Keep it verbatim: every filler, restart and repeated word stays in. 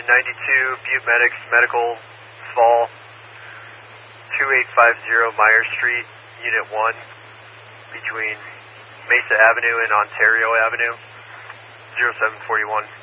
Engine ninety-two, Butte Medics, Medical, Fall, two eight five zero Myers Street, Unit one, between Mesa Avenue and Ontario Avenue, zero seven four one.